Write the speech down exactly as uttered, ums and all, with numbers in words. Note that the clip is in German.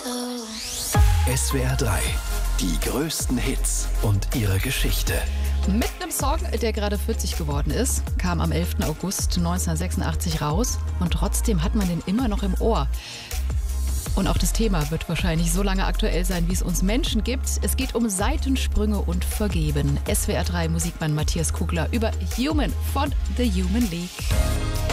S W R drei, die größten Hits und ihre Geschichte. Mit einem Song, der gerade vierzig geworden ist, kam am elften August neunzehnhundertsechsundachtzig raus und trotzdem hat man den immer noch im Ohr. Und auch das Thema wird wahrscheinlich so lange aktuell sein, wie es uns Menschen gibt. Es geht um Seitensprünge und Vergeben. S W R drei Musikmann Matthias Kugler über Human von The Human League.